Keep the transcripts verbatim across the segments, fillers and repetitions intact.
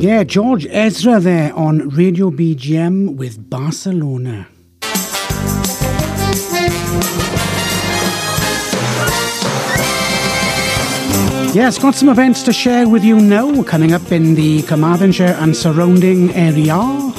Yeah, George Ezra there on Radio B G M with Barcelona. Yes, got some events to share with you now, coming up in the Carmarthenshire and surrounding area.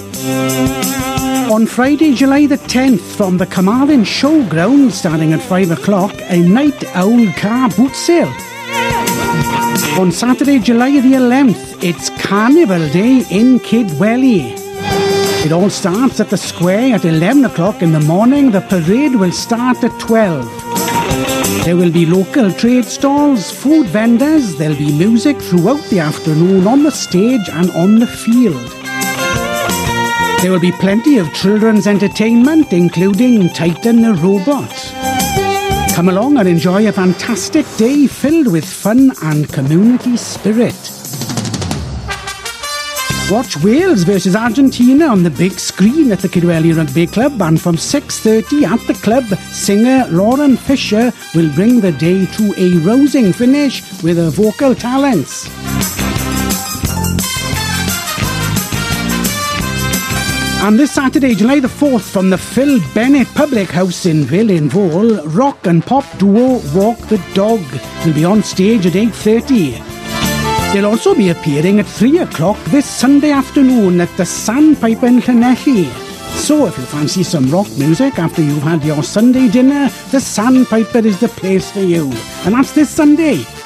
On Friday, July the tenth, from the Carmarthen Showground, starting at five o'clock, a night owl car boot sale. On Saturday, July the eleventh, it's Carnival Day in Kidwelly. It all starts at the square at eleven o'clock in the morning. The parade will start at twelve. There will be local trade stalls, food vendors. There'll be music throughout the afternoon on the stage and on the field. There will be plenty of children's entertainment, including Titan the Robot. Come along and enjoy a fantastic day filled with fun and community spirit. Watch Wales versus Argentina on the big screen at the Kidwelly Rugby Club, and from six thirty at the club, singer Lauren Fisher will bring the day to a rousing finish with her vocal talents. And this Saturday, July the fourth, from the Phil Bennett Public House in Villinvole, rock and pop duo Walk the Dog will be on stage at eight thirty. They'll also be appearing at three o'clock this Sunday afternoon at the Sandpiper in Llanelli. So if you fancy some rock music after you've had your Sunday dinner, the Sandpiper is the place for you. And that's this Sunday.